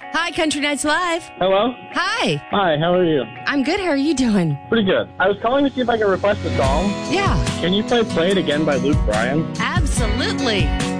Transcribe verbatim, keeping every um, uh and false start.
Hi, Country Nights Live. Hello? Hi. Hi, how are you? I'm good. How are you doing? Pretty good. I was calling to see if I could request a song. Yeah. Can you play Play It Again by Luke Bryan? Absolutely.